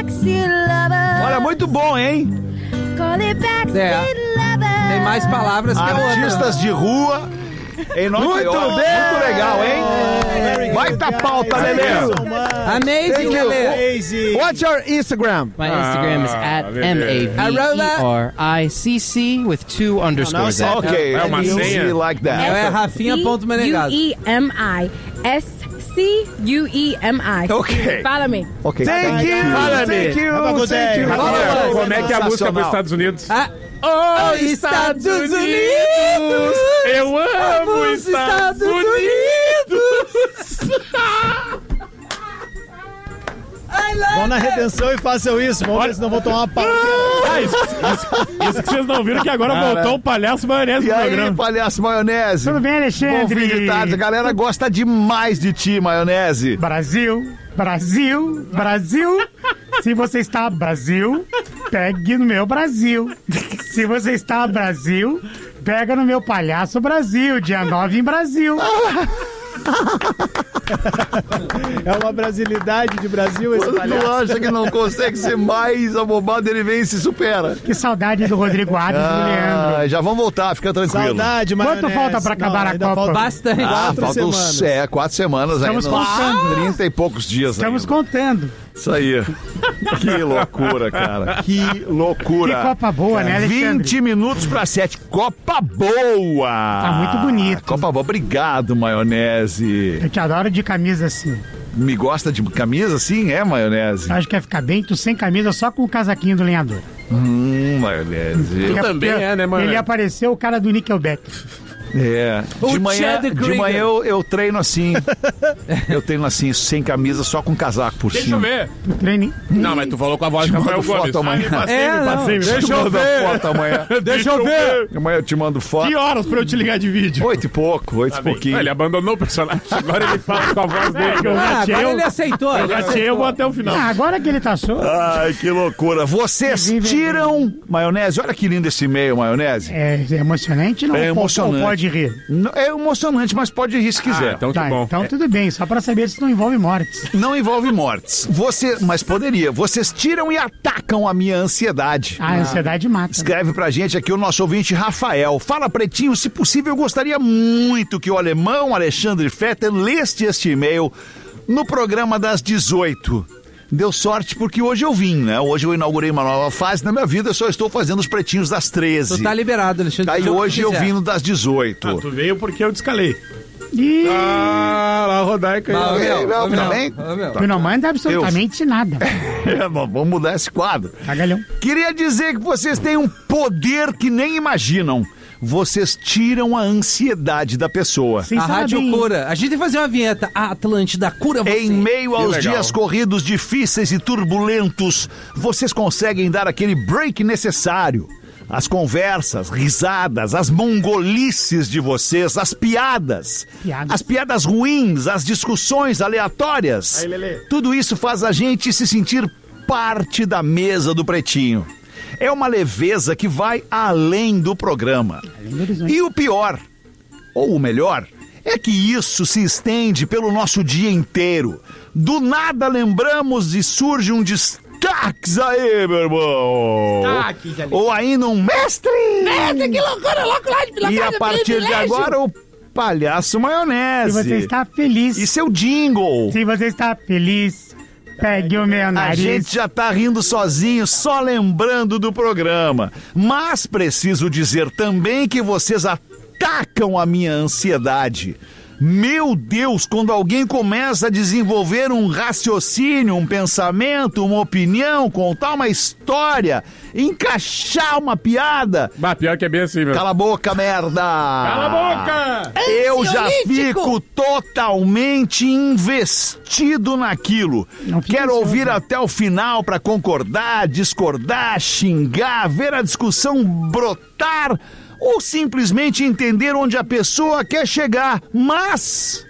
Olha, muito bom, hein? Tem mais palavras que a outra. Artistas de rua em Nova York. Muito legal, hein? Vai tá pauta, Lelê. Amazing, Lelê. What's your Instagram? My Instagram is @MAVERICC with 2 underscores. Ok, é uma senha. like that. É Rafinha.Menegaso. UEMI. SCUEMI. Ok. Fala me. Ok. Thank you. Thank you. Rafinha, como é que é a música para os Estados Unidos? Oh, Estados Unidos! Eu amo Estados Unidos! Vão na redenção e façam isso. Vamos ver se não vão tomar uma pau. Isso que vocês não viram, que agora voltou o palhaço maionese E no aí, programa. palhaço maionese? Tudo bem, Bom Alexandre? fim de tarde. A galera gosta demais de ti, maionese. Brasil, Brasil, Brasil. Se você está Brasil, pegue no meu Brasil. Se você está Brasil, pega no meu palhaço Brasil, dia 9 em Brasil. É uma brasilidade de Brasil esse Quando tu palhaço. acha que não consegue ser mais abobado, ele vem e se supera. Que saudade do Rodrigo Adams e do Leandro. Já vão voltar, fica tranquilo. Saudade, Quanto falta pra acabar a ainda Copa? falta Bastante. 4 semanas. 4 semanas Estamos ainda. contando. 30 e poucos dias Estamos ainda. contando. Isso aí. Que loucura, cara. Que loucura. Que Copa boa, né, Alexandre? 20 minutos para 7. Copa boa. Tá muito bonito. Copa boa. Obrigado, maionese. Eu te adoro de camisa assim. Me gosta de camisa assim? É, maionese? Acho que vai ficar bem, tu sem camisa, só com o casaquinho do lenhador. Maionese. também é, né, mano? Ele apareceu o cara do Nickelback. É. O De manhã Chad Krieger. eu treino assim. Eu treino assim, sem camisa, só com casaco por Deixa cima. eu ver. O treino. Não, mas tu falou com a voz de Rafael mando Gomes. foto amanhã. Deixa eu ver. Foto amanhã. Deixa eu ver. Amanhã eu te mando foto. Que horas pra eu te ligar de vídeo? 8 e pouco, 8 e pouquinho. Ele abandonou o personagem. Agora ele fala com a voz dele. Que eu ratei. Agora ele aceitou. Eu ratei, eu vou até o final. Ah, agora que ele tá solto. Ai, que loucura. Vocês tiram... Maionese, olha que lindo esse e-mail, maionese. É emocionante, não? É Ou emocionante. pode rir? É emocionante, mas pode rir se quiser. Então Tá, tá bom. então tudo bem, só pra saber se não envolve mortes. Não envolve mortes. Mas poderia. Vocês tiram e atacam a minha ansiedade. A ansiedade mata. Escreve pra gente aqui o nosso ouvinte Rafael. Fala, Pretinho, se possível, eu gostaria muito que o alemão Alexandre Fetter lesse este e-mail no programa das 18. Deu sorte porque hoje eu vim, né? Hoje eu inaugurei uma nova fase na minha vida, eu só estou fazendo os pretinhos das 13. Tu tá liberado, Alexandre. Aí hoje eu vim no das 18. Tu veio porque eu descalei. Ih, Lá a Rodaica aí. Tá bem? tu não manda absolutamente nada. Vamos mudar esse quadro. Cagalhão. Queria dizer que vocês têm um poder que nem imaginam. Vocês tiram a ansiedade da pessoa. Vocês A rádio sabem- cura. A gente tem que fazer uma vinheta. A Atlântida cura você. Em meio aos legal. dias corridos, difíceis e turbulentos, vocês conseguem dar aquele break necessário. As conversas, risadas, as mongolices de vocês, as piadas. As piadas ruins, as discussões aleatórias. Aí, Lelê. Tudo isso faz a gente se sentir parte da mesa do Pretinho. É uma leveza que vai além do programa. Além do horizonte. E o pior, ou o melhor, é que isso se estende pelo nosso dia inteiro. Do nada lembramos e surge um destaque aí, meu irmão. Ou ainda um mestre. Mestre, que loucura, louco lá de E a partir de agora o palhaço Se maionese. você está feliz, E seu jingle. se você está feliz, pegue o meu A nariz. gente já tá rindo sozinho, só lembrando do programa. Mas preciso dizer também que vocês atacam a minha ansiedade. Meu Deus, quando alguém começa a desenvolver um raciocínio, um pensamento, uma opinião, contar uma história, encaixar uma piada... Bah, pior que é bem assim, meu. Cala a boca, merda! Cala a boca! Eu já fico totalmente investido naquilo. Não fica Quero ansioso. ouvir até o final para concordar, discordar, xingar, ver a discussão brotar ou simplesmente entender onde a pessoa quer chegar. Mas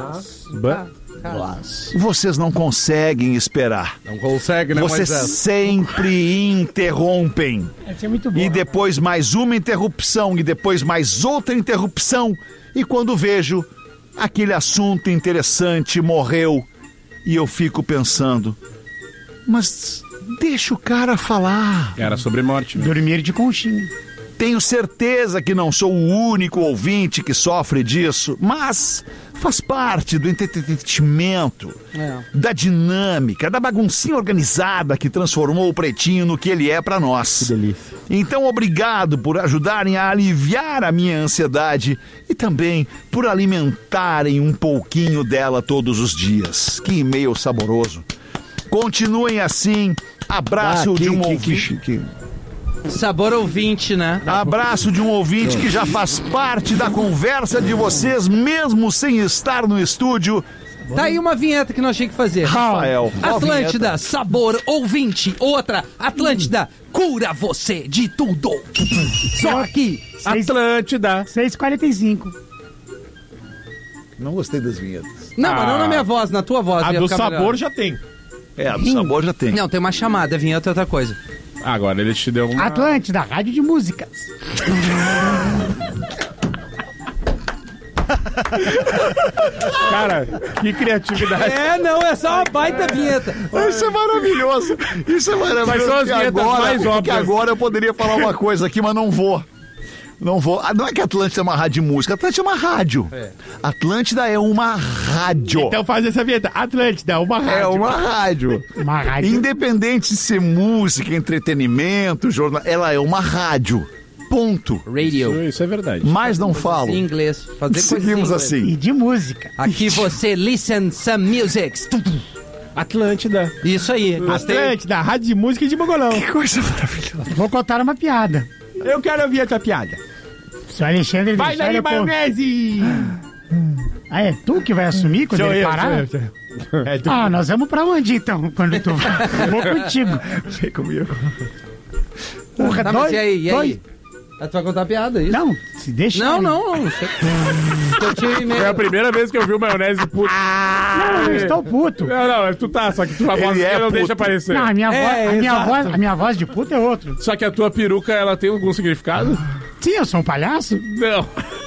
vocês não conseguem esperar. Não consegue, né, Vocês Moisés? sempre interrompem. Essa é muito bom. E depois mais uma interrupção, e depois mais outra interrupção. E quando vejo, aquele assunto interessante morreu. E eu fico pensando, mas Deixa o cara falar. Era sobre morte, né? Dormir de conchinha. Tenho certeza que não sou o único ouvinte que sofre disso, mas faz parte do entretenimento, da dinâmica, da baguncinha organizada que transformou o Pretinho no que ele é pra nós. Que delícia. Então, obrigado por ajudarem a aliviar a minha ansiedade e também por alimentarem um pouquinho dela todos os dias. Que e-mail saboroso. Continuem assim. Abraço de um ouvinte. Sabor ouvinte, né? Abraço de um ouvinte que já faz parte da conversa de vocês, mesmo sem estar no estúdio. Tá aí uma vinheta que nós tínhamos que fazer. Rafael. Atlântida, sabor ouvinte. Outra, Atlântida, cura você de tudo. Só aqui. Atlântida. 6h45. Não gostei das vinhetas. Não, mas não na minha voz, na tua voz. A ia do ficar sabor melhor. já tem. A do sabor já tem. Não, tem uma chamada, vinheta é outra coisa. Agora ele te deu uma... Atlântida, rádio de músicas. Cara, que criatividade. Não, é só uma baita vinheta. Isso é maravilhoso. Isso é maravilhoso. Mas são as Porque vinhetas mais óbvias. Porque agora eu poderia falar uma coisa aqui, mas não vou. Não vou. Não é que Atlântida é uma rádio de música. Atlântida é uma rádio. Atlântida é uma rádio. Então faz essa vinheta. Atlântida, uma rádio. É uma rádio. Uma rádio. Independente de ser música, entretenimento, jornal, ela é uma rádio. Ponto. Radio. Isso é verdade. Mas não falo. Em inglês. Fazer coisas em Seguimos inglês. assim. E de música. Aqui você listen some music. Atlântida. Isso aí. Gostei. Atlântida, rádio de música e de Mogolão. Que coisa maravilhosa. Vou contar uma piada. Eu quero ouvir a tua piada. Se o Alexandre Vai deixar daí, eu... maionese! Ah, é tu que vai assumir quando ele parar? sou eu. É tu. Ah, nós vamos pra onde então? Quando tu vai? Eu vou contigo. Vem comigo. Porra, Tá, mas e aí? Tu vai contar a piada, isso? Não, se deixa. Não, ele. não. Eu tinha Foi a e-mail. primeira vez que eu vi o maionese puto. Não, eu estou puto. Não, tu tá, só que tua voz Ele é não puto. deixa aparecer. Não, a minha, exato. a minha voz de puto é outro. Só que a tua peruca, ela tem algum significado? Sim, eu sou um palhaço? Não.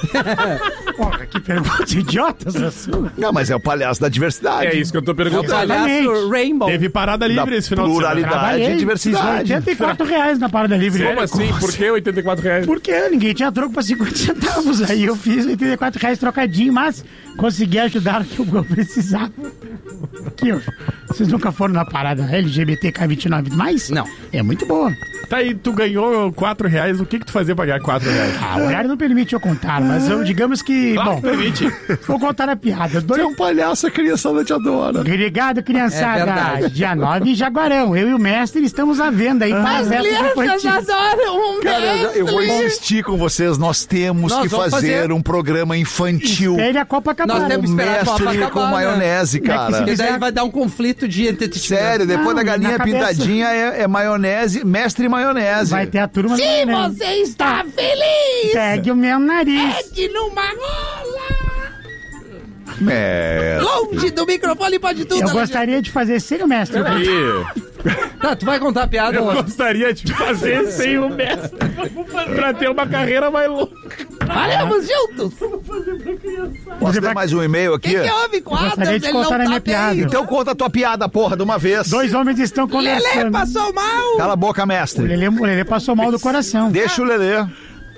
Porra, que pergunta idiota essa sua. Não, mas é o palhaço da diversidade. É isso que eu tô É o perguntando. palhaço Exatamente. Rainbow. Teve parada Da livre esse final de semana. pluralidade e Trabalhei, fiz diversidade. R$84 na parada livre. Como assim? Por que R$84? Porque ninguém tinha troco pra 50 centavos. Aí eu fiz R$84 trocadinho, mas consegui ajudar o que eu precisava. Aqui, ó. Vocês nunca foram na parada LGBTK29+? Não. É muito boa. Tá aí, tu ganhou R$4. O que tu fazia pra ganhar R$4? Ah, o horário não permite eu contar, mas eu, digamos que... Bom, permite. vou contar a piada. Tu é um palhaço, a criançada te adora. Obrigado, É criançada. verdade. Dia 9 em Jaguarão. Eu e o mestre estamos à venda aí para as épocas infantis. adoram um Cara, eu vou insistir com vocês. Nós temos Nós que vamos fazer fazer um programa infantil. Espere a Copacabana. Nós temos O que esperar a Copa mestre acabar, com né? maionese, cara. Porque daí vai dar um conflito de entretenimento. Sério, depois Não, da galinha na cabeça. pintadinha é maionese, mestre maionese. Vai ter a turma... Se você está feliz, Pegue o meu nariz. pegue numa rola. É. Longe do microfone pode tudo. Eu gostaria de fazer sem o mestre. Peraí. Tá, tu vai contar a piada? Eu Lô? gostaria de fazer sem o mestre. Pra ter uma carreira mais longa. Faremos juntos. Posso ter mais um e-mail O aqui? que houve com gostaria Adams? de Ele não contar a tá minha piada. bem. Então conta a tua piada, porra, de uma vez. 2 homens estão Lelê conversando. passou mal. Cala a boca, O mestre. Lelê passou mal do coração. Deixa o Lelê.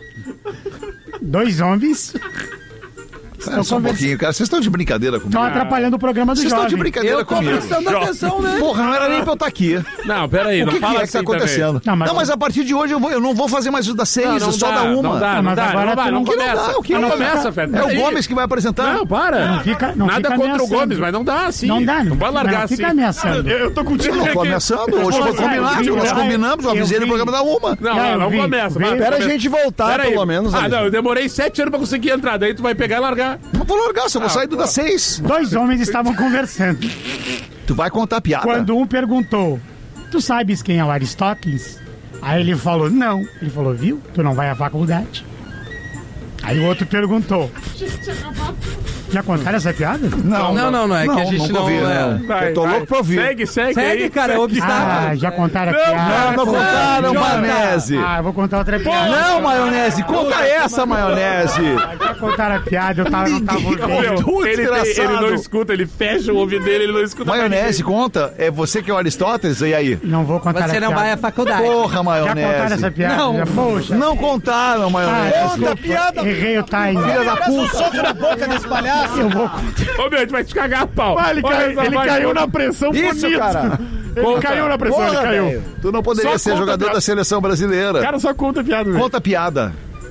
2 homens Só um pouquinho, cara. Vocês estão de brincadeira comigo. estão atrapalhando o programa do Vocês estão de jovem. brincadeira Eu tô comigo. prestando atenção, né? Porra, não era nem pra eu estar aqui. Não, peraí, O não que, que fala é que assim tá acontecendo? Não, mas- a partir de hoje eu não vou fazer mais o da 6, também. Não só dá, da uma. Não dá, Ah, não mas dá, agora não vai, tu não não- começa. não dá, o que Não não começa, dá? Fred. É o Peraí. Gomes que vai apresentar. Não, para. Não fica Nada contra o ameaçando. Gomes, mas não dá assim. Não dá, Não pode largar não assim. fica ameaçando. Eu tô contigo Eu não tô aqui. ameaçando. Hoje foi combinado. Nós combinamos, eu avisei no programa da uma. Não, não vi, começa. vi. vai, Espera a começa. gente voltar, Pera aí. pelo menos. Ah, Alexandre. não, eu demorei 7 anos pra conseguir entrar. Daí tu vai pegar e largar. Não vou largar, só vou sair do da 6. 2 homens estavam conversando. Tu vai contar a piada. Quando um perguntou, tu sabes quem é o Aristóteles? Aí ele falou, não. Ele falou, viu? Tu não vai à faculdade. Aí o outro perguntou. Já contaram essa piada? Não, é que a gente nunca não... ouvi, é. Eu tô louco pra ouvir. Segue Segue, aí. cara, é obstáculo. Ah, já contaram a piada. Não contaram, Jota. maionese. Ah, eu vou contar outra piada. Não, maionese, conta essa, maionese. Já contaram a piada, eu não tava ouvindo. Ele não escuta, ele fecha o ouvido dele, ele não escuta. Maionese, conta? É você que é o Aristóteles? E aí? Não vou contar a Você piada. não vai à faculdade. Porra, Já maionese. contaram essa piada? Não. Já, poxa. Não contaram, maionese. Desculpa, piada. errei o time. Filha da Passa um puta. soco na boca desse palhaço. Eu vou... Ô, meu, a gente vai te cagar a pau. Ele caiu na pressão Isso, bonito. cara. Ele caiu na pressão, ele Porra, caiu. velho. Tu não poderia Só ser conta jogador piada. da seleção brasileira. Cara, só conta a piada, velho. Conta a piada.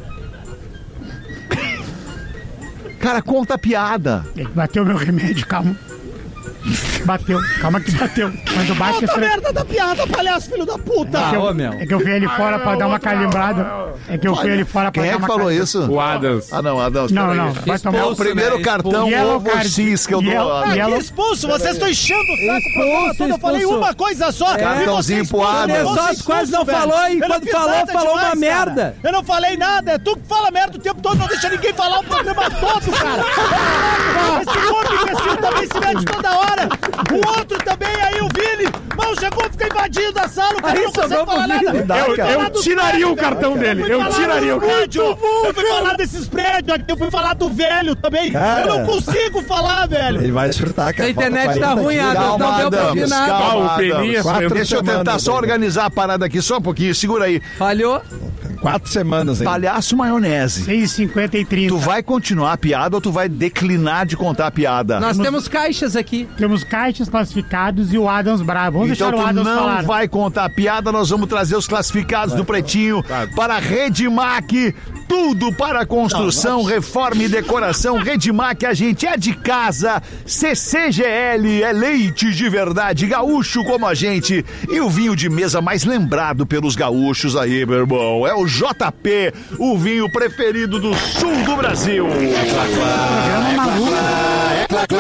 Cara, conta a piada. Bateu meu remédio, calma. Bateu, calma que bateu. Quando bate... Puta merda da piada, palhaço, filho da puta. É que eu fui ali fora pra dar uma calibrada. É que eu fui ali fora pra Quem é dar que uma falou calibrada. isso? O Adams. Ah, não, Adams. Não, peraí. não. Vai tomar É o Expulso, primeiro né? cartão Yellow ovo card. X que eu dou. Yellow- Ah, Yellow- que expulso, vocês estão enchendo o saco pra falar tudo. Eu falei expulso. uma coisa só. Cartãozinho E você pro expulso, Adams. você Só expulso, quase não velho. falou e Eu não quando fiz falou, nada falou uma demais, cara. merda. Eu não falei nada. É tu que fala merda o tempo todo, não deixa ninguém falar o programa todo, cara. Esse outro imbecil também se mete toda hora. O outro também, aí o Vini. Mal chegou, fica invadindo a sala, o cara Aí não consegue sobrou falar pro Vini. nada. Eu tiraria o cartão dele. Eu tiraria o cartão. Eu fui falar desses prédios aqui, eu fui falar do velho também. Eu não consigo falar, velho. Ele vai surtar, cara. A internet tá Falta 40 ruim, dias. Adams, não deu pra ouvir Adams, nada. calma, Ah, o Peninha, Adams. 4 Deixa eu tentar semanas, só né? organizar a parada aqui só um pouquinho. Segura aí. Falhou. 4 semanas aí. Palhaço maionese. 6,50 e 30. Tu vai continuar a piada ou tu vai declinar de contar a piada? Nós temos caixas aqui. Temos caixas classificados e o Adams bravo. Vamos Então deixar o tu Adams não falar. vai contar a piada, nós vamos trazer os classificados do Pretinho para a Redmac. Tudo para construção, reforma e decoração. Redmac, a gente é de casa. CCGL é leite de verdade, gaúcho como a gente. E o vinho de mesa mais lembrado pelos gaúchos aí, meu irmão, é o JP, o vinho preferido do sul do Brasil. Programa maluco.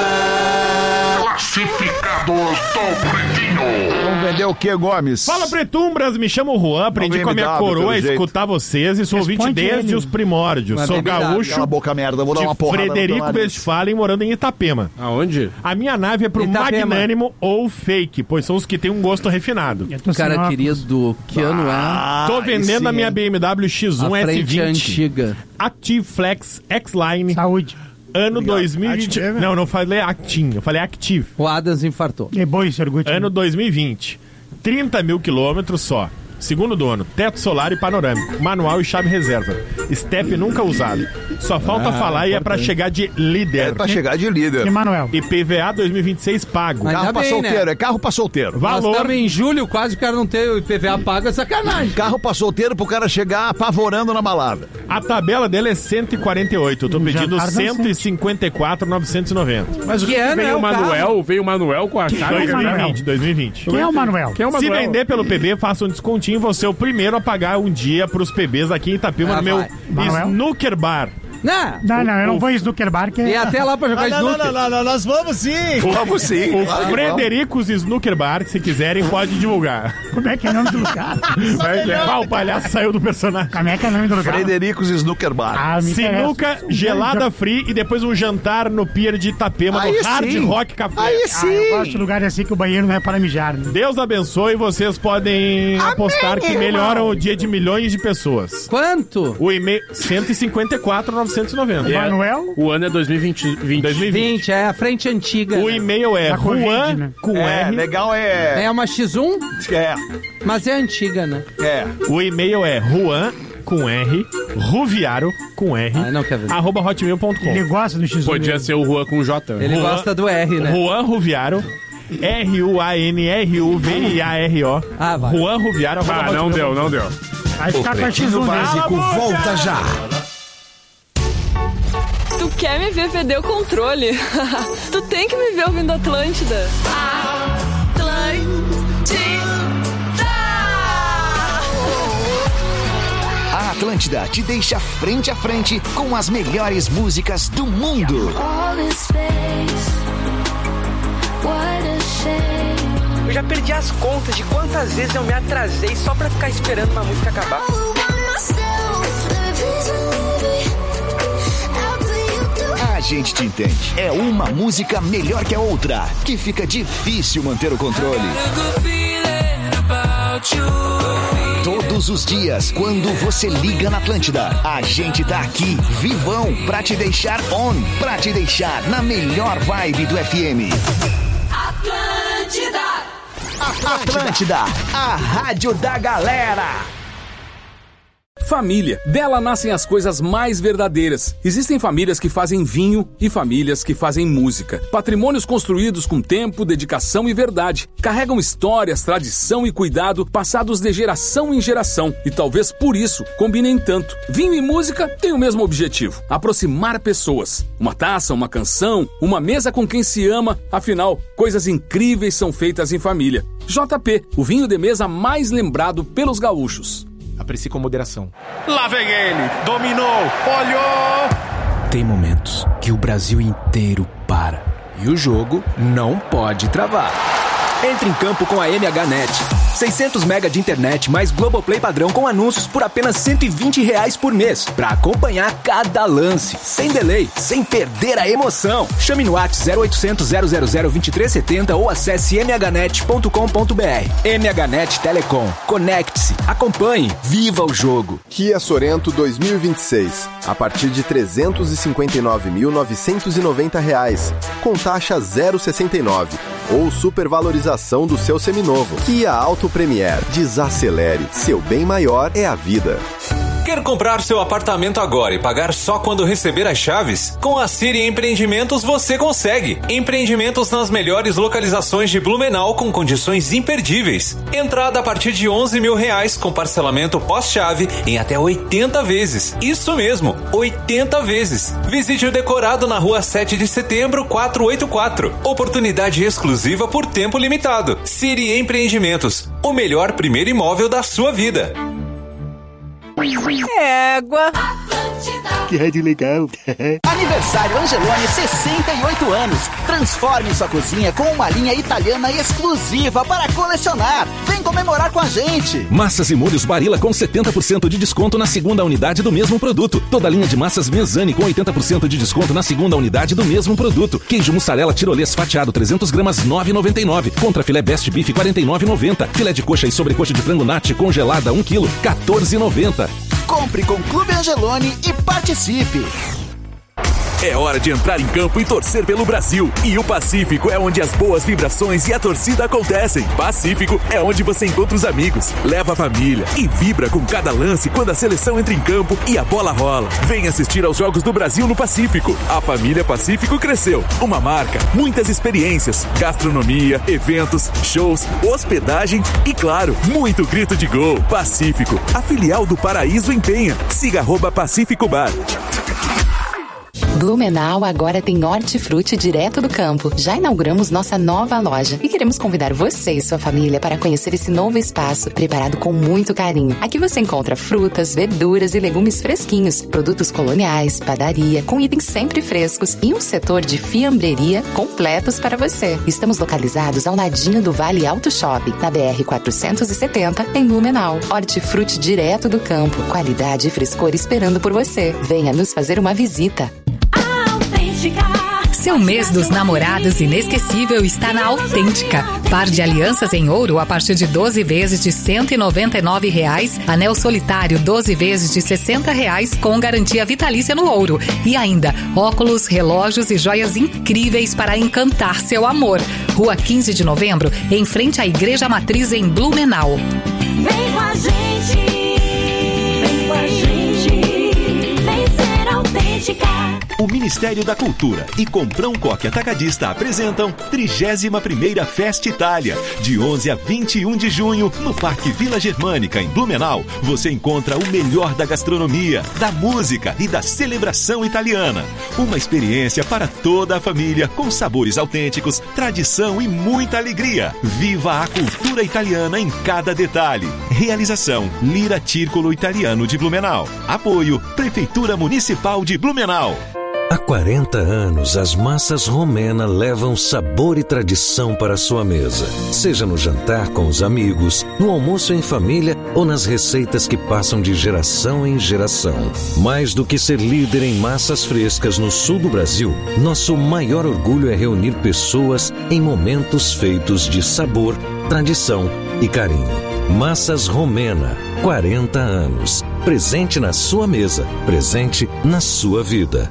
Classificados do Pretinho. Vamos vender o que, Gomes? Fala, Pretumbras, me chamo Juan, aprendi com a minha BMW, coroa a pelo jeito. escutar vocês e sou ouvinte Responde desde ele. os primórdios. Mas Sou BMW. gaúcho Cala a boca, merda, vou dar uma de porrada no teu Frederico nariz. Westphalen, morando em Itapema. Aonde? A minha nave é pro Itapema. magnânimo ou fake, pois são os que têm um gosto refinado. Eu tô sem Cara óculos. querido, que ano é? Tô vendendo a minha BMW X1 A frente S20 antiga. Active Flex X-Line, Saúde. ano 2020. Active. Não falei Active, eu falei Active. O Adams infartou. É bom isso, Ergut. Ano 2020. 30 mil quilômetros só. Segundo dono, teto solar e panorâmico, manual e chave reserva. Step nunca usado. Só falta falar e é pra chegar de É líder. pra chegar de líder. Emanuel. IPVA 2026 pago. Mas- Carro Ainda pra bem, solteiro, né? é carro pra solteiro. Nós Valor. estamos em julho, quase o cara não ter o IPVA pago, é sacanagem. Carro pra solteiro pro cara chegar apavorando na balada. A tabela dele é 148. Eu tô pedindo jantar dançante. 154,990. Mas o Que que, ano veio é o o Manuel? Veio o Manuel com a chave? 2020. Quem é o Manuel? Quem é o Se Manuel? vender pelo PB, faça um descontinho. Você é o primeiro a pagar um dia pros PBs aqui em Itapema Ah, no meu vai. Manuel? Snooker Bar. Não. Não, eu não vou em snooker bar, que E até lá pra jogar snooker. Não, nós vamos sim. Vamos sim. O claro que Fredericos Snooker Bar, se quiserem, pode divulgar. Como é que é o nome do lugar? Ah, o palhaço saiu do personagem. Como é que é o nome do vamos. lugar? Frederico's Snooker Bar. Ah, me Sinuca, interessa. gelada free e depois um jantar no Pier de Itapema, Aí no Hard sim. Rock Café. Aí Ah, eu gosto de sim. lugar assim que o banheiro não é para mijar, né? Deus abençoe, vocês podem apostar que melhoram o dia de milhões de pessoas. Quanto? O e-mail 154,990. Manuel? O ano é 2020. 20, é a frente antiga. O né? e-mail é Da Covid, Juan né? com É, R. legal é. É uma X1, mas é antiga, né? O e-mail é Juan com R, Ruviaro com R, Ah, não quer ver. @hotmail.com. Ele gosta do X1. Podia dele. ser o Juan com J. Ele Juan- gosta do R, né? Juan Ruviaro, RUANRUVIARO. Ah, vai. Juan Ruviaro. Ah, não deu, não deu. Vai ficar com a X1 dele. Básico volta já. Tu quer me ver perder o controle? Tu tem que me ver ouvindo Atlântida. A Atlântida te deixa frente a frente com as melhores músicas do mundo. Eu já perdi as contas de quantas vezes eu me atrasei só pra ficar esperando uma música acabar. A gente te entende. É uma música melhor que a outra, que fica difícil manter o controle. Todos todos os dias, quando você liga na Atlântida. A gente tá aqui, vivão, pra te deixar on, pra te deixar na melhor vibe do FM. Atlântida, a rádio da galera. Família. Dela nascem as coisas mais verdadeiras. Existem famílias que fazem vinho e famílias que fazem música. Patrimônios construídos com tempo, dedicação e verdade. Carregam histórias, tradição e cuidado passados de geração em geração. E talvez por isso combinem tanto. Vinho e música têm o mesmo objetivo: aproximar pessoas. Uma taça, uma canção, uma mesa com quem se ama. Afinal, coisas incríveis são feitas em família. JP, o vinho de mesa mais lembrado pelos gaúchos. Aprecie com moderação. Lá vem ele, dominou, olhou. Tem momentos que o Brasil inteiro para e o jogo não pode travar. Entre em campo com a MHNet. 600 mega de internet mais Globoplay padrão com anúncios por apenas R$120 por mês. Pra acompanhar cada lance, sem delay, sem perder a emoção. Chame no WhatsApp 0800 000 2370 ou acesse mhnet.com.br. MHNet Telecom. Conecte-se, acompanhe, viva o jogo. Kia Sorento 2026. A partir de R$359.990. Com taxa 0,69. Ou supervalorização do seu seminovo. Kia Auto Premier. Desacelere. Seu bem maior é a vida. Quer comprar seu apartamento agora e pagar só quando receber as chaves? Com a Siri Empreendimentos você consegue. Empreendimentos nas melhores localizações de Blumenau com condições imperdíveis. Entrada a partir de R$11 mil com parcelamento pós-chave em até 80 vezes. Isso mesmo, 80 vezes. Visite o decorado na rua 7 de setembro 484. Oportunidade exclusiva por tempo limitado. Siri Empreendimentos, o melhor primeiro imóvel da sua vida. Égua. Que rádio legal. Aniversário Angeloni, 68 anos. Transforme sua cozinha com uma linha italiana exclusiva para colecionar. Vem comemorar com a gente. Massas e molhos Barilla com 70% de desconto na segunda unidade do mesmo produto. Toda a linha de massas Mezzani com 80% de desconto na segunda unidade do mesmo produto. Queijo mussarela tirolês fatiado 300 gramas 9,99. Contra filé best beef 49,90. Filé de coxa e sobrecoxa de frango nati congelada 1 kg 14,90. Compre com Clube Angeloni e participe. É hora de entrar em campo e torcer pelo Brasil. E o Pacífico é onde as boas vibrações e a torcida acontecem. Pacífico é onde você encontra os amigos, leva a família e vibra com cada lance quando a seleção entra em campo e a bola rola. Vem assistir aos Jogos do Brasil no Pacífico. A família Pacífico cresceu. Uma marca, muitas experiências, gastronomia, eventos, shows, hospedagem e, claro, muito grito de gol. Pacífico, a filial do Paraíso em Penha. Siga @Pacífico Bar. Blumenau agora tem hortifruti direto do campo. Já inauguramos nossa nova loja e queremos convidar você e sua família para conhecer esse novo espaço preparado com muito carinho. Aqui você encontra frutas, verduras e legumes fresquinhos, produtos coloniais, padaria, com itens sempre frescos e um setor de fiambreria completos para você. Estamos localizados ao ladinho do Vale Auto Shopping, na BR 470, em Blumenau. Hortifruti direto do campo, qualidade e frescor esperando por você. Venha nos fazer uma visita. Seu mês dos namorados inesquecível está na Autêntica. Par de alianças em ouro a partir de 12 vezes de R$199. Anel solitário 12 vezes de R$60 com garantia vitalícia no ouro. E ainda óculos, relógios e joias incríveis para encantar seu amor. Rua 15 de Novembro, em frente à Igreja Matriz em Blumenau. Vem com a gente. Vem com a gente. Vem ser autêntica. O Ministério da Cultura e Comprão Coque Atacadista apresentam 31ª Festa Itália. De 11 a 21 de junho, no Parque Vila Germânica, em Blumenau, você encontra o melhor da gastronomia, da música e da celebração italiana. Uma experiência para toda a família, com sabores autênticos, tradição e muita alegria. Viva a cultura italiana em cada detalhe. Realização: Lira Círculo Italiano de Blumenau. Apoio: Prefeitura Municipal de Blumenau. Há 40 anos, as massas Romena levam sabor e tradição para sua mesa. Seja no jantar com os amigos, no almoço em família ou nas receitas que passam de geração em geração. Mais do que ser líder em massas frescas no sul do Brasil, nosso maior orgulho é reunir pessoas em momentos feitos de sabor, tradição e carinho. Massas Romena, 40 anos. Presente na sua mesa, presente na sua vida.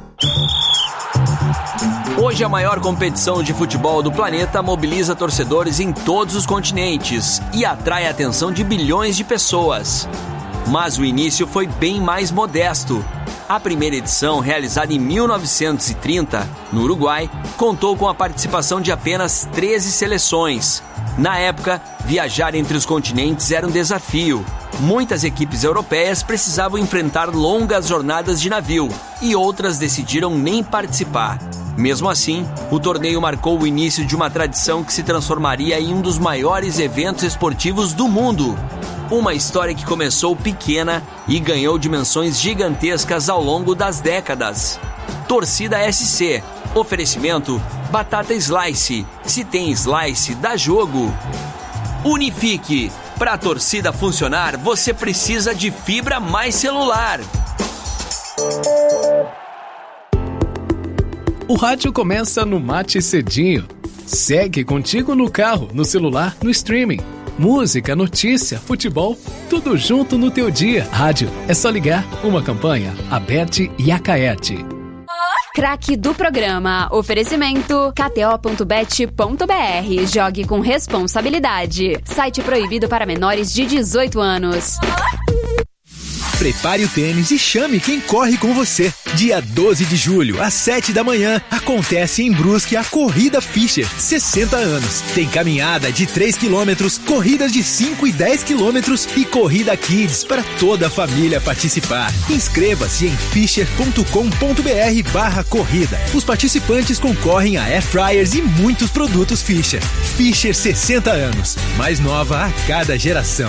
Hoje a maior competição de futebol do planeta mobiliza torcedores em todos os continentes e atrai a atenção de bilhões de pessoas. Mas o início foi bem mais modesto. A primeira edição, realizada em 1930, no Uruguai, contou com a participação de apenas 13 seleções. Na época, viajar entre os continentes era um desafio. Muitas equipes europeias precisavam enfrentar longas jornadas de navio e outras decidiram nem participar. Mesmo assim, o torneio marcou o início de uma tradição que se transformaria em um dos maiores eventos esportivos do mundo. Uma história que começou pequena e ganhou dimensões gigantescas ao longo das décadas. Torcida SC. Oferecimento Batata Slice. Se tem Slice, dá jogo. Unifique. Para a torcida funcionar, você precisa de fibra mais celular. O rádio começa no Mate Cedinho. Segue contigo no carro, no celular, no streaming. Música, notícia, futebol, tudo junto no teu dia. Rádio, é só ligar. Uma campanha, Aberte e Acaete. Craque do programa. Oferecimento kto.bet.br. Jogue com responsabilidade. Site proibido para menores de 18 anos. Prepare o tênis e chame quem corre com você. Dia 12 de julho, às 7 da manhã, acontece em Brusque a Corrida Fischer, 60 anos. Tem caminhada de 3 quilômetros, corridas de 5 e 10 quilômetros e corrida Kids para toda a família participar. Inscreva-se em fischer.com.br/corrida. Os participantes concorrem a air fryers e muitos produtos Fischer. Fischer 60 anos, mais nova a cada geração.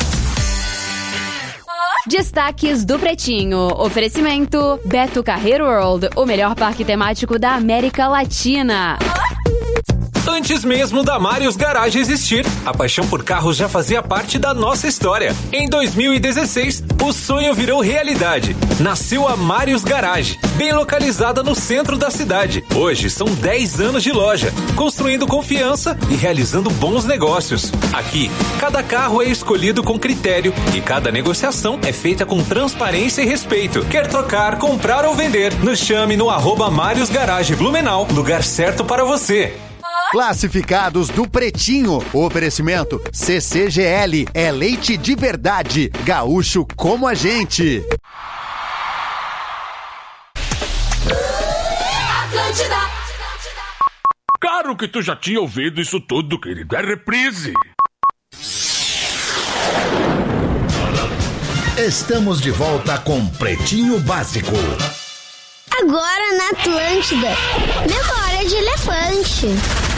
Destaques do Pretinho. Oferecimento Beto Carreiro World, o melhor parque temático da América Latina. Antes mesmo da Mários Garage existir, a paixão por carros já fazia parte da nossa história. Em 2016, o sonho virou realidade. Nasceu a Mários Garage, bem localizada no centro da cidade. Hoje são 10 anos de loja, construindo confiança e realizando bons negócios. Aqui, cada carro é escolhido com critério e cada negociação é feita com transparência e respeito. Quer trocar, comprar ou vender? Nos chame no @Mários Garage Blumenau, lugar certo para você. Classificados do Pretinho. Oferecimento CCGL. É leite de verdade. Gaúcho como a gente. Atlântida. Claro que tu já tinha ouvido isso tudo, querido. É reprise. Estamos de volta com Pretinho Básico. Agora na Atlântida. Memória de elefante.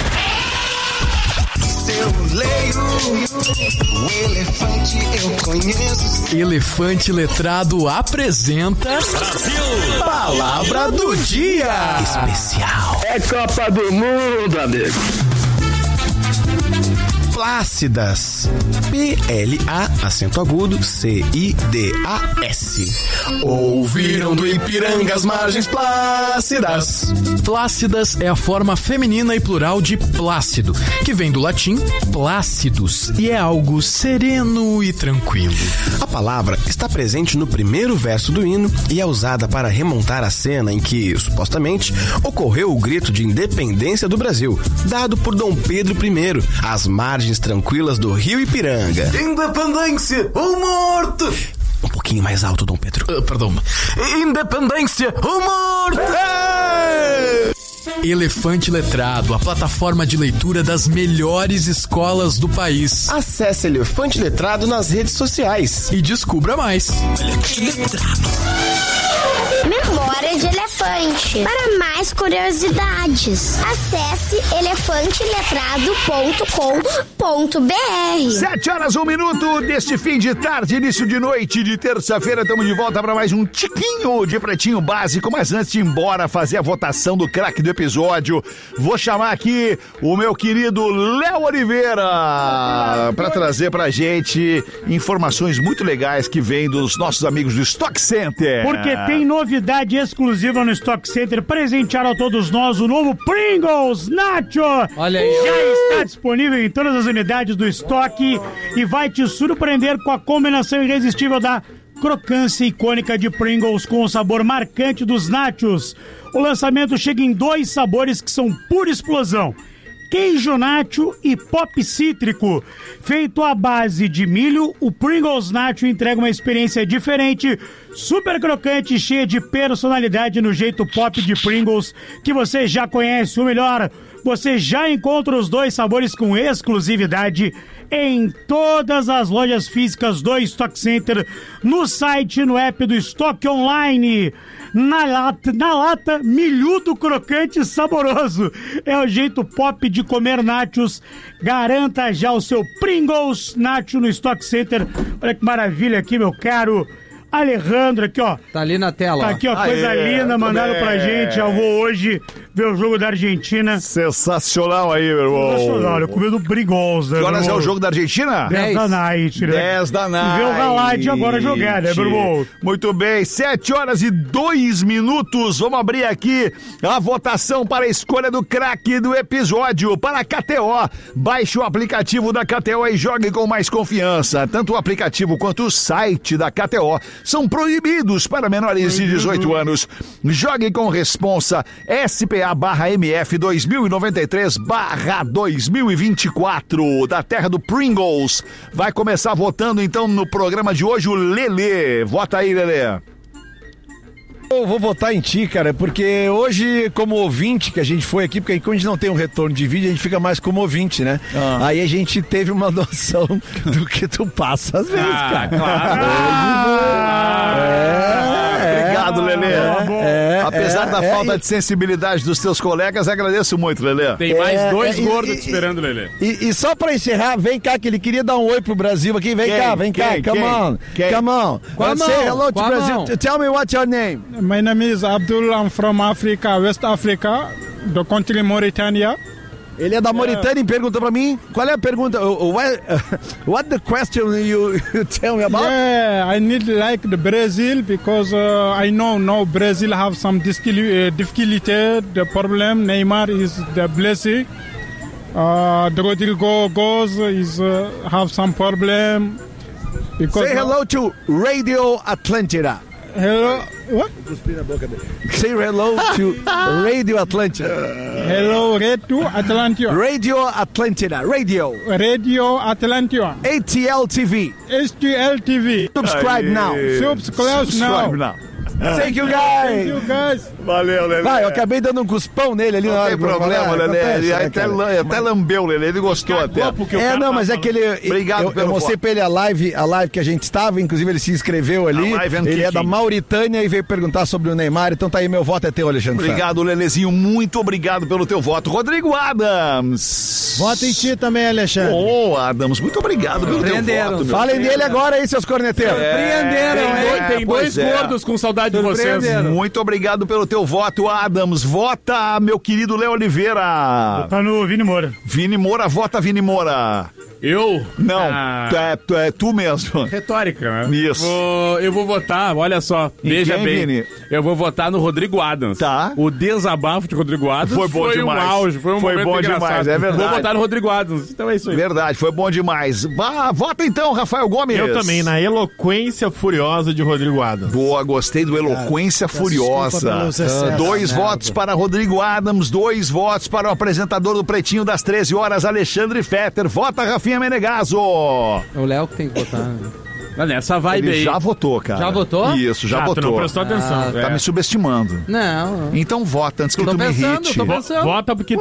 Eu leio o elefante, eu conheço. Elefante Letrado apresenta Brasil! Palavra do Dia Especial. É Copa do Mundo, amigo. Plácidas. P-L-A, acento agudo, C-I-D-A-S. Ouviram do Ipiranga as margens plácidas. Plácidas é a forma feminina e plural de plácido, que vem do latim plácidus e é algo sereno e tranquilo. A palavra está presente no primeiro verso do hino e é usada para remontar a cena em que, supostamente, ocorreu o grito de independência do Brasil, dado por Dom Pedro I, às margens tranquilas do rio Ipiranga. Independência ou morte! Um pouquinho mais alto, Dom Pedro. Perdão. Independência ou morte! Elefante Letrado, a plataforma de leitura das melhores escolas do país. Acesse Elefante Letrado nas redes sociais e descubra mais. Elefante Letrado. Memória de elefante. Para mais curiosidades, acesse elefanteletrado.com.br. 7h01 deste fim de tarde, início de noite de terça-feira. Estamos de volta para mais um tiquinho de Pretinho Básico. Mas antes de ir embora fazer a votação do craque do episódio, vou chamar aqui o meu querido Léo Oliveira para trazer pra gente informações muito legais que vêm dos nossos amigos do Stock Center. Porque Tem novidade exclusiva no Stock Center. Presentearam a todos nós o novo Pringles Nacho. Olha aí. Já está disponível em todas as unidades do estoque e vai te surpreender com a combinação irresistível da crocância icônica de Pringles com o sabor marcante dos nachos. O lançamento chega em 2 sabores que são pura explosão: queijo nacho e pop cítrico. Feito à base de milho, o Pringles Nacho entrega uma experiência diferente, super crocante e cheia de personalidade no jeito pop de Pringles, que você já conhece. O melhor, você já encontra os 2 sabores com exclusividade em todas as lojas físicas do Stock Center, no site, no app do Stock Online. Na lata, milhudo, crocante e saboroso. É o jeito pop de comer nachos. Garanta já o seu Pringles Nacho no Stock Center. Olha que maravilha aqui, meu caro Alejandro, aqui, ó. Tá ali na tela. Tá aqui, ó, coisa linda, mandaram pra gente. Eu vou hoje ver o jogo da Argentina. Sensacional aí, meu irmão. Sensacional, eu comi do Pringles. Que horas é o jogo da Argentina? 10 da night, né? 10 da night. E ver o Galate agora jogar, né, meu irmão? Muito bem, 7h02. Vamos abrir aqui a votação para a escolha do craque do episódio para a KTO. Baixe o aplicativo da KTO e jogue com mais confiança. Tanto o aplicativo quanto o site da KTO são proibidos para menores de 18 anos. Jogue com responsa. SPA/MF 2093/2024 da terra do Pringles. Vai começar votando então no programa de hoje o Lelê. Vota aí, Lelê. Eu vou votar em ti, cara, porque hoje, como ouvinte que a gente foi aqui, porque quando a gente não tem um retorno de vídeo, a gente fica mais como ouvinte, né? Aí a gente teve uma noção do que tu passa às vezes, cara. Claro. Obrigado, Lelê. Apesar da falta de sensibilidade dos teus colegas, agradeço muito, Lelê. Tem mais 2 gordos te esperando, Lelê. E só pra encerrar, vem cá, que ele queria dar um oi pro Brasil aqui. Vem cá. Come on. Say hello to Brazil. Tell me what's your name. My name is Abdul. I'm from Africa, West Africa, the country Mauritania. Ele é da Mauritânia e perguntou pra mim, qual é a pergunta? What the question you tell me about? Yeah, I need like the Brazil because I know now Brazil have some difficulty. The problem Neymar is the blessing. The Rodrigo goes is have some problem. Say hello to Radio Atlântida. Hello, what? Say hello to Radio Atlântida. Hello, Radio Atlântida. Radio Atlântida. Radio Atlântida. ATL TV. STL TV. Subscribe now. Subscribe now. Thank you, guys. Valeu, Lelê. Vai, eu acabei dando um cuspão nele ali na hora. Não tem problema, Lelê. Ele até lambeu, Lelê. Ele gostou até. Mas é que ele... Obrigado eu mostrei pra ele a live que a gente estava, inclusive ele se inscreveu ali. Ele é da Mauritânia e veio perguntar sobre o Neymar, então tá aí, meu voto é teu, Alexandre. Obrigado, Lelezinho. Muito obrado pelo teu voto. Rodrigo Adams. Voto em ti também, Alexandre. Adams, muito obrigado pelo teu voto. Falem dele agora aí, seus corneteiros. Surpreenderam, hein? Tem 2 gordos com saudade de vocês. Muito obrigado pelo teu voto, Adams. Vota, meu querido Léo Oliveira. Vota no Vini Moura. Vini Moura, vota Vini Moura. Eu? Não, tu mesmo. Retórica, né? Isso. Eu vou votar, olha só, veja quem, bem. Vini? Eu vou votar no Rodrigo Adams. Tá. O desabafo de Rodrigo Adams foi bom demais. Um auge, foi momento bom engraçado. Demais, é verdade. Vou votar no Rodrigo Adams, então é isso aí. Verdade, foi bom demais. Vota então, Rafael Gomes. Eu também, na eloquência furiosa de Rodrigo Adams. Boa, gostei do eloquência furiosa. 2 votos para Rodrigo Adams, 2 votos para o apresentador do Pretinho das 13 horas, Alexandre Fetter. Vota, Rafinha Menegaso. É o Léo que tem que votar, né? Nessa vibe Ele aí. já votou, cara. Já votou? Isso, já votou. Tu não prestou atenção. Tá me subestimando. Não. Então vota antes que tu me irrite. Tô pensando. Vota porque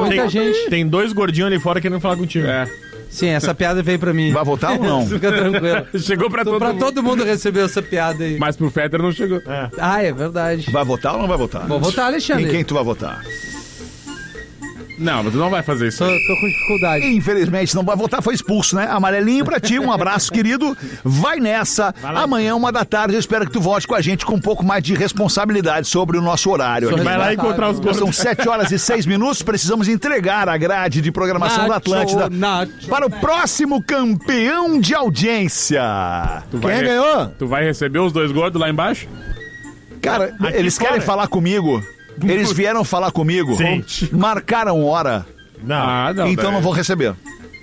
tem 2 gordinhos ali fora querendo falar contigo. Sim, essa piada veio pra mim. Vai votar ou não? Fica tranquilo. Chegou pra todo mundo. Todo mundo recebeu essa piada aí. Mas pro Fetter não chegou. É verdade. Vai votar ou não vai votar? Vou votar, Alexandre. Em quem tu vai votar? Não, mas tu não vai fazer isso. Tô com dificuldade. Infelizmente, não vai votar, foi expulso, né? Amarelinho pra ti, um abraço, querido. Vai nessa. Amanhã, 1h eu espero que tu volte com a gente com um pouco mais de responsabilidade sobre o nosso horário. Vai lá encontrar os gordos. São 7h06, precisamos entregar a grade de programação da Atlântida para o próximo campeão de audiência. Quem ganhou? Tu vai receber os 2 gordos lá embaixo? Cara, eles querem falar comigo. Eles vieram falar comigo. Sim. Marcaram hora. Não. Então não vou receber.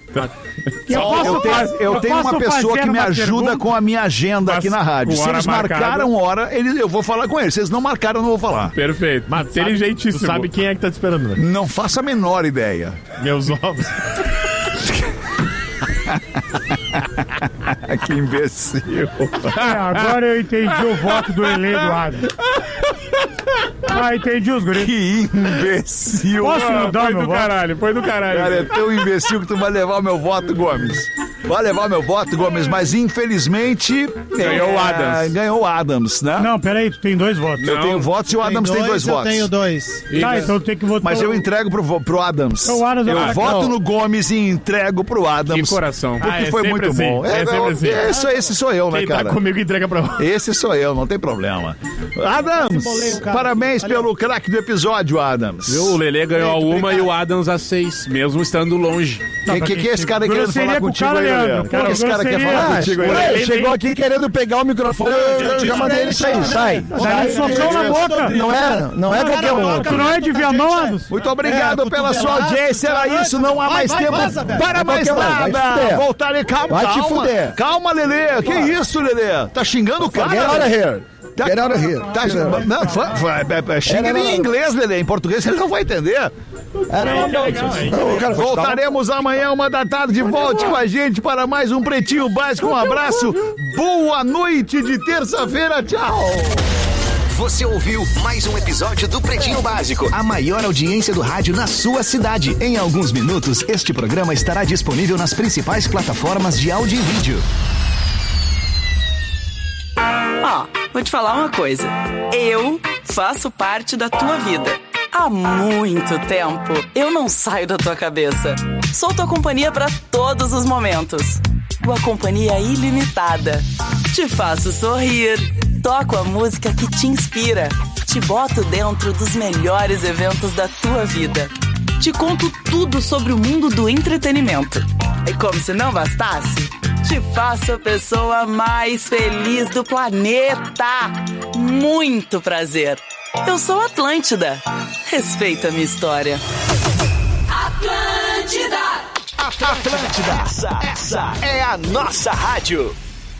Eu tenho uma pessoa que me ajuda com a minha agenda aqui na rádio. Se eles marcaram hora, eu vou falar com eles. Se eles não marcaram, eu não vou falar. Perfeito. Mas inteligentíssimo. Tu sabe quem é que tá te esperando, né? Não faço a menor ideia. Meus ovos. Que imbecil. Agora eu entendi o voto do Lelê Eduardo. Entendi os guris. Que imbecil. Posso mudar meu voto? Foi do caralho. Cara, é tão imbecil que tu vai levar o meu voto, Gomes. Vai levar meu voto, Gomes, mas infelizmente... Ganhou o Adams. Ganhou o Adams, né? Não, peraí, tu tem 2 votos. Eu tenho votos e o Adams tem 2 votos. Eu tenho 2. Tá, então tem que votar. Mas eu entrego pro Adams. O Adams eu voto no Gomes e entrego pro Adams. Que coração. Porque foi muito assim. bom. Esse sou eu, né, Quem cara? Tá comigo entrega pra você. Esse sou eu, não tem problema. Adams, parabéns pelo craque do episódio, Adams. O Lelê ganhou a 1 e o Adams a 6, mesmo estando longe. Que é esse cara querendo falar contigo aí, Leandro? O que esse cara quer falar contigo aí? Ele chegou aqui querendo pegar o microfone, eu já mandei ele sair. Sai. Socão na boca. Não é qualquer um. Tu não é de Viamão, Adams? Muito obrigado pela sua audiência, era isso, não há mais tempo para mais nada. Voltarei, calma. Vai te fuder. Calma, Lelê. Que isso, Lelê? Tá xingando o cara? Get out of here. Get out of here. Xinga ele em inglês, Lelê. Em português ele não vai entender. Voltaremos amanhã, 1h da tarde. Volte com a gente para mais um Pretinho Básico. Um abraço. Boa noite de terça-feira. Tchau. Você ouviu mais um episódio do Pretinho Básico, a maior audiência do rádio na sua cidade. Em alguns minutos, este programa estará disponível nas principais plataformas de áudio e vídeo. Vou te falar uma coisa. Eu faço parte da tua vida. Há muito tempo eu não saio da tua cabeça. Sou tua companhia para todos os momentos. Tua companhia ilimitada. Te faço sorrir. Toco a música que te inspira. Te boto dentro dos melhores eventos da tua vida. Te conto tudo sobre o mundo do entretenimento. E como se não bastasse, te faço a pessoa mais feliz do planeta. Muito prazer. Eu sou Atlântida. Respeita a minha história. Atlântida. Essa é a nossa rádio.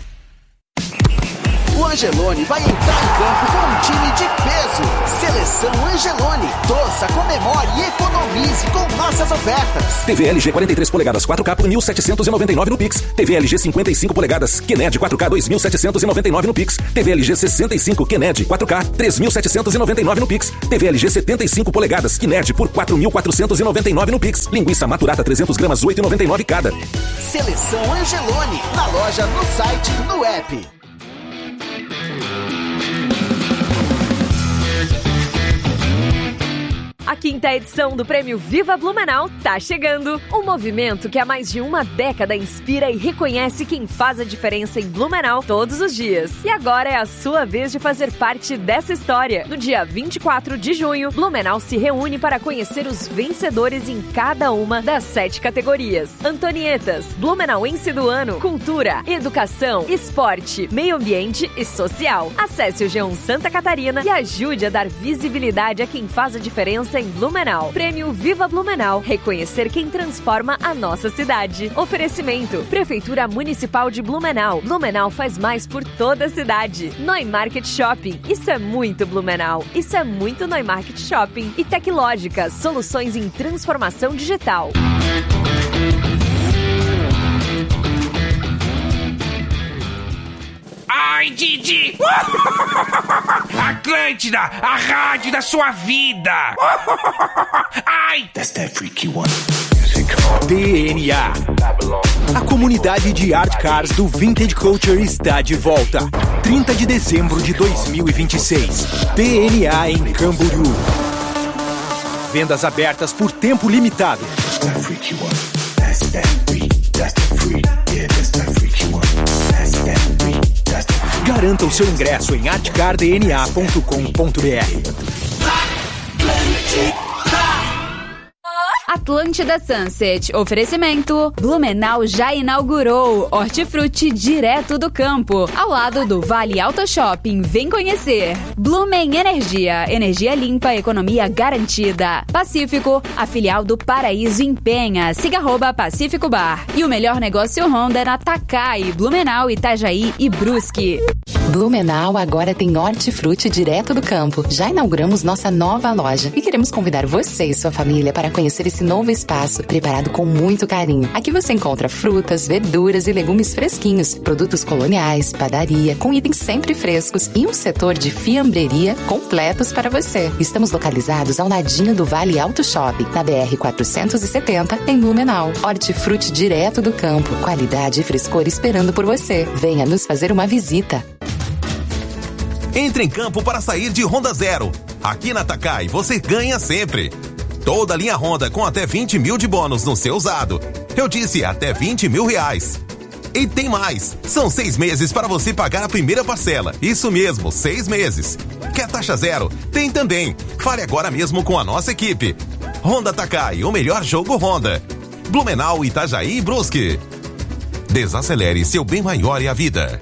O Angelone vai entrar em campo com um time de peso. Seleção Angelone. Torça, comemore e economize com nossas ofertas. TV LG 43 polegadas 4K por 1.799 no Pix. TV LG 55 polegadas QNED 4K 2.799 no Pix. TV LG 65 QNED 4K 3.799 no Pix. TV LG 75 polegadas QNED por 4.499 no Pix. Linguiça maturata 300 gramas 8,99 cada. Seleção Angelone. Na loja, no site, no app. A 5ª edição do Prêmio Viva Blumenau tá chegando. Um movimento que há mais de uma década inspira e reconhece quem faz a diferença em Blumenau todos os dias. E agora é a sua vez de fazer parte dessa história. No dia 24 de junho, Blumenau se reúne para conhecer os vencedores em cada uma das 7 categorias. Antonietas, Blumenauense do Ano, Cultura, Educação, Esporte, Meio Ambiente e Social. Acesse o G1 Santa Catarina e ajude a dar visibilidade a quem faz a diferença em Blumenau. Prêmio Viva Blumenau. Reconhecer quem transforma a nossa cidade. Oferecimento: Prefeitura Municipal de Blumenau. Blumenau faz mais por toda a cidade. Neumarket Shopping. Isso é muito Blumenau. Isso é muito Neumarket Shopping. E Teclógica. Soluções em transformação digital. Ai, Didi! Atlântida, a rádio da sua vida! Ai! DNA. A comunidade de Art Cars do Vintage Culture está de volta. 30 de dezembro de 2026. DNA em Camboriú. Vendas abertas por tempo limitado. Garanta o seu ingresso em artcardna.com.br. A Atlântida Sunset. Oferecimento. Blumenau já inaugurou Hortifruti direto do campo, ao lado do Vale Auto Shopping. Vem conhecer. Blumen Energia. Energia limpa, economia garantida. Pacífico, a filial do Paraíso em Penha. Siga @Pacífico Bar. E o melhor negócio Honda é na Takai, Blumenau, Itajaí e Brusque. Blumenau agora tem Hortifruti direto do campo. Já inauguramos nossa nova loja e queremos convidar você e sua família para conhecer esse novo espaço, preparado com muito carinho. Aqui você encontra frutas, verduras e legumes fresquinhos, produtos coloniais, padaria, com itens sempre frescos e um setor de fiambreria completos para você. Estamos localizados ao ladinho do Vale Auto Shopping, na BR 470, em Blumenau. Hortifruti direto do campo, qualidade e frescor esperando por você. Venha nos fazer uma visita. Entre em campo para sair de Honda Zero. Aqui na Takai você ganha sempre. Toda linha Honda com até 20 mil de bônus no seu usado. Eu disse até 20 mil reais. E tem mais. São 6 meses para você pagar a primeira parcela. Isso mesmo, 6 meses. Quer taxa zero? Tem também. Fale agora mesmo com a nossa equipe. Honda Takai, o melhor jogo Honda. Blumenau, Itajaí e Brusque. Desacelere, seu bem maior é a vida.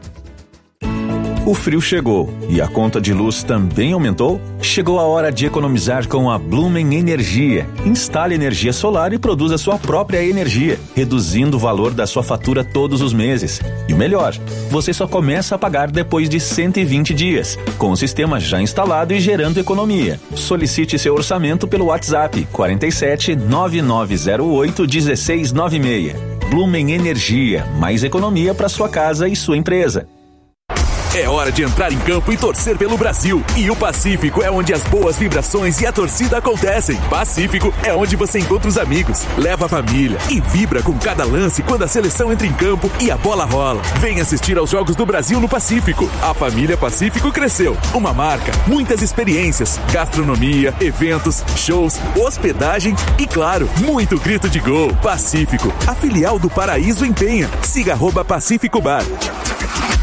O frio chegou e a conta de luz também aumentou? Chegou a hora de economizar com a Blumen Energia. Instale energia solar e produza sua própria energia, reduzindo o valor da sua fatura todos os meses. E o melhor, você só começa a pagar depois de 120 dias, com o sistema já instalado e gerando economia. Solicite seu orçamento pelo WhatsApp 47 9908 1696. Blumen Energia, mais economia para sua casa e sua empresa. É hora de entrar em campo e torcer pelo Brasil. E o Pacífico é onde as boas vibrações e a torcida acontecem. Pacífico é onde você encontra os amigos, leva a família e vibra com cada lance quando a seleção entra em campo e a bola rola. Vem assistir aos Jogos do Brasil no Pacífico. A família Pacífico cresceu. Uma marca, muitas experiências, gastronomia, eventos, shows, hospedagem e, claro, muito grito de gol. Pacífico, a filial do Paraíso em Penha. Siga @Pacífico Bar.